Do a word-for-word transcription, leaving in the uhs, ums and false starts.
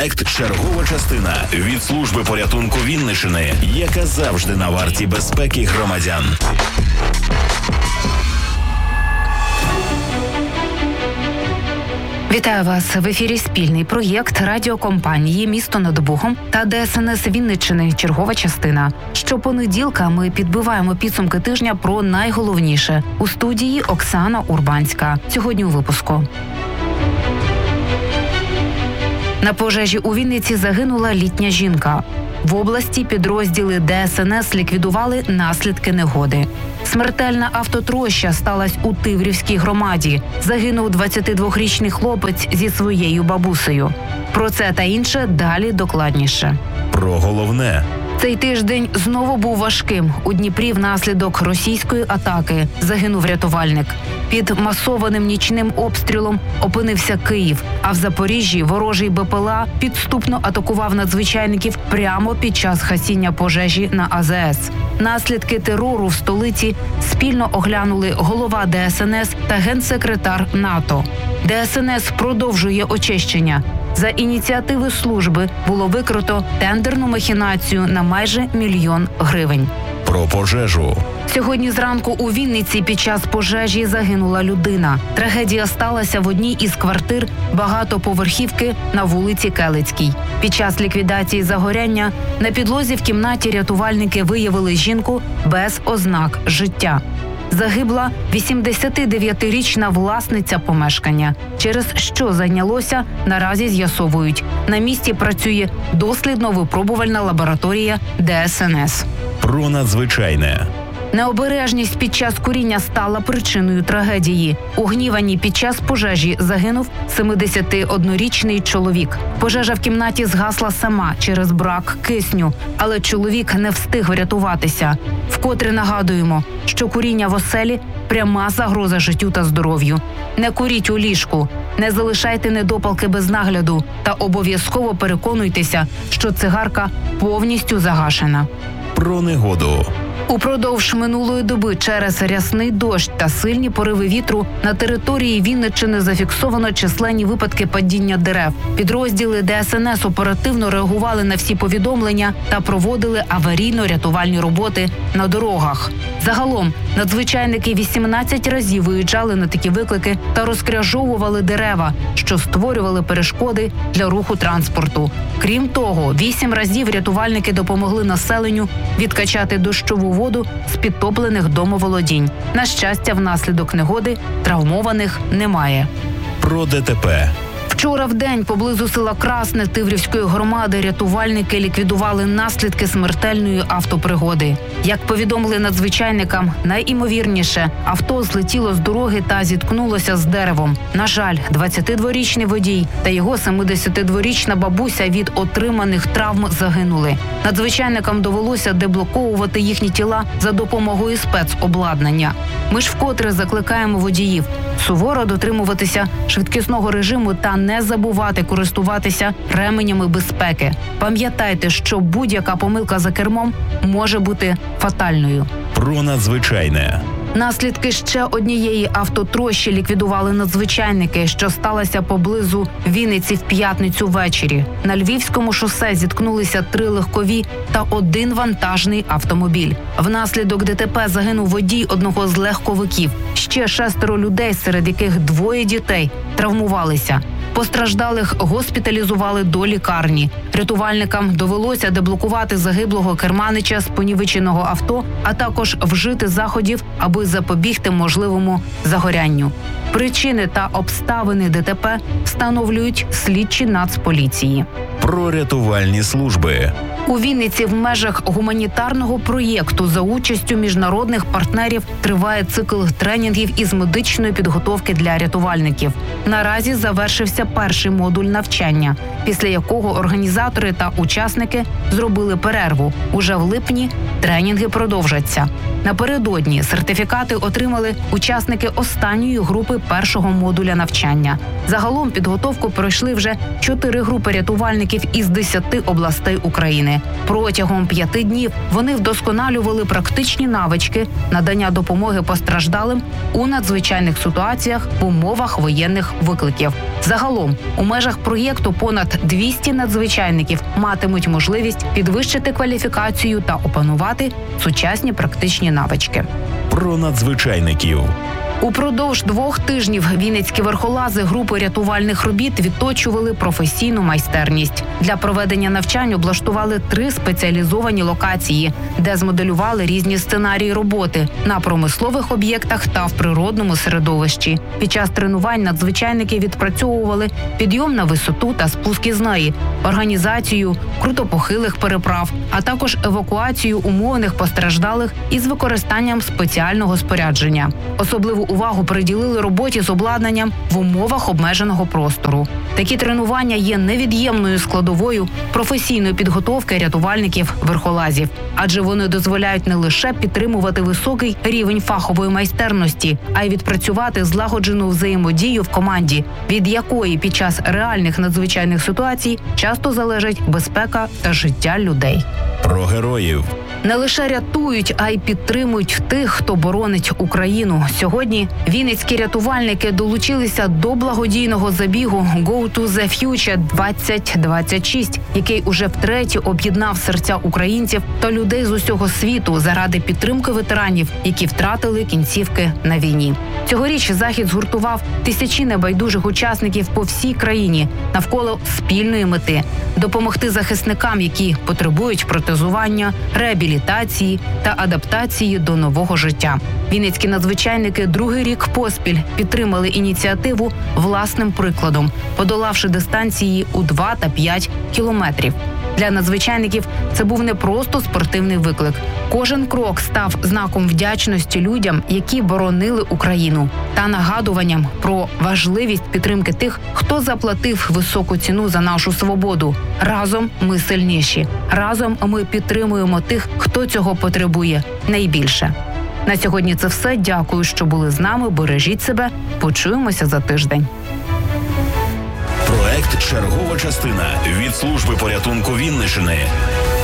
Проект «Чергова частина» від служби порятунку Вінниччини, яка завжди на варті безпеки громадян. Вітаю вас! В ефірі спільний проєкт радіокомпанії «Місто над Богом» та Де Ес Ен Ес Вінниччини «Чергова частина». Щопонеділка ми підбиваємо підсумки тижня про найголовніше. У студії Оксана Урбанська. Сьогодні у випуску. На пожежі у Вінниці загинула літня жінка. В області підрозділи Де Ес Ен Ес ліквідували наслідки негоди. Смертельна автотроща сталася у Тиврівській громаді. Загинув двадцятидвохрічний хлопець зі своєю бабусею. Про це та інше далі докладніше. Про головне. Цей тиждень знову був важким. У Дніпрі внаслідок російської атаки загинув рятувальник. Під масованим нічним обстрілом опинився Київ, а в Запоріжжі ворожий Бе Пе Ел А підступно атакував надзвичайників прямо під час гасіння пожежі на А Зе Ес. Наслідки терору в столиці спільно оглянули голова Де Ес Ен Ес та генсекретар НАТО. Де Ес Ен Ес продовжує очищення. За ініціативи служби було викрито тендерну махінацію на майже мільйон гривень. Про пожежу. Сьогодні зранку у Вінниці під час пожежі загинула людина. Трагедія сталася в одній із квартир багатоповерхівки на вулиці Келицькій. Під час ліквідації загоряння на підлозі в кімнаті рятувальники виявили жінку без ознак життя. Загибла вісімдесятидев'ятирічна власниця помешкання. Через що зайнялося, наразі з'ясовують. На місці працює дослідно-випробувальна лабораторія Де Ес Ен Ес. Про надзвичайне. Необережність під час куріння стала причиною трагедії. У Гнівані під час пожежі загинув семидесятиоднорічний чоловік. Пожежа в кімнаті згасла сама через брак кисню, але чоловік не встиг врятуватися. Вкотре нагадуємо, що куріння в оселі – пряма загроза життю та здоров'ю. Не куріть у ліжку, не залишайте недопалки без нагляду та обов'язково переконуйтеся, що цигарка повністю загашена. Про негоду. Упродовж минулої доби через рясний дощ та сильні пориви вітру на території Вінниччини зафіксовано численні випадки падіння дерев. Підрозділи Де Ес Ен Ес оперативно реагували на всі повідомлення та проводили аварійно-рятувальні роботи на дорогах. Загалом надзвичайники вісімнадцять разів виїжджали на такі виклики та розкряжовували дерева, що створювали перешкоди для руху транспорту. Крім того, вісім разів рятувальники допомогли населенню відкачати дощову воду з підтоплених домоволодінь. На щастя, внаслідок негоди травмованих немає. Про Де Те Пе. Вчора вдень поблизу села Красне Тиврівської громади рятувальники ліквідували наслідки смертельної автопригоди. Як повідомили надзвичайникам, найімовірніше авто злетіло з дороги та зіткнулося з деревом. На жаль, двадцятидворічний водій та його семидесятидворічна бабуся від отриманих травм загинули. Надзвичайникам довелося деблоковувати їхні тіла за допомогою спецобладнання. Ми ж вкотре закликаємо водіїв суворо дотримуватися швидкісного режиму та не забувати користуватися ременями безпеки. Пам'ятайте, що будь-яка помилка за кермом може бути фатальною. Про надзвичайне. Наслідки ще однієї автотрощі ліквідували надзвичайники, що сталося поблизу Вінниці в п'ятницю ввечері. На Львівському шосе зіткнулися три легкові та один вантажний автомобіль. Внаслідок Де Те Пе загинув водій одного з легковиків. Ще шестеро людей, серед яких двоє дітей, травмувалися. Постраждалих госпіталізували до лікарні. Рятувальникам довелося деблокувати загиблого керманича з понівеченого авто, а також вжити заходів, аби запобігти можливому загорянню. Причини та обставини Де Те Пе встановлюють слідчі Нацполіції. Про рятувальні служби. У Вінниці в межах гуманітарного проєкту за участю міжнародних партнерів триває цикл тренінгів із медичної підготовки для рятувальників. Наразі завершився перший модуль навчання, після якого організатори та учасники зробили перерву. Уже в липні тренінги продовжаться. Напередодні сертифікати отримали учасники останньої групи першого модуля навчання. Загалом підготовку пройшли вже чотири групи рятувальників із десяти областей України. Протягом п'яти днів вони вдосконалювали практичні навички надання допомоги постраждалим у надзвичайних ситуаціях в умовах воєнних викликів. Загалом у межах проєкту понад двісті надзвичайників матимуть можливість підвищити кваліфікацію та опанувати сучасні практичні навички. Про надзвичайників. Упродовж двох тижнів вінницькі верхолази групи рятувальних робіт відточували професійну майстерність. Для проведення навчань облаштували три спеціалізовані локації, де змоделювали різні сценарії роботи на промислових об'єктах та в природному середовищі. Під час тренувань надзвичайники відпрацьовували підйом на висоту та спуск із неї, організацію крутопохилих переправ, а також евакуацію умовних постраждалих із використанням спеціального спорядження. Особливу увагу приділили роботі з обладнанням в умовах обмеженого простору. Такі тренування є невід'ємною складовою професійної підготовки рятувальників-верхолазів, адже вони дозволяють не лише підтримувати високий рівень фахової майстерності, а й відпрацювати злагоджену взаємодію в команді, від якої під час реальних надзвичайних ситуацій часто залежить безпека та життя людей. Про героїв. Не лише рятують, а й підтримують тих, хто боронить Україну. Сьогодні вінницькі рятувальники долучилися до благодійного забігу «Go to the Future двадцять двадцять шість», який уже втретє об'єднав серця українців та людей з усього світу заради підтримки ветеранів, які втратили кінцівки на війні. Цьогоріч захід згуртував тисячі небайдужих учасників по всій країні навколо спільної мети – допомогти захисникам, які потребують протезування, реабілітації та адаптації до нового життя. Вінницькі надзвичайники другий рік поспіль підтримали ініціативу власним прикладом, подолавши дистанції у два та п'ять кілометрів. Для надзвичайників це був не просто спортивний виклик. Кожен крок став знаком вдячності людям, які боронили Україну, та нагадуванням про важливість підтримки тих, хто заплатив високу ціну за нашу свободу. Разом ми сильніші. Разом ми підтримуємо тих, хто цього потребує найбільше. На сьогодні це все. Дякую, що були з нами. Бережіть себе. Почуємося за тиждень. Проект «Чергова частина» від служби порятунку Вінниччини.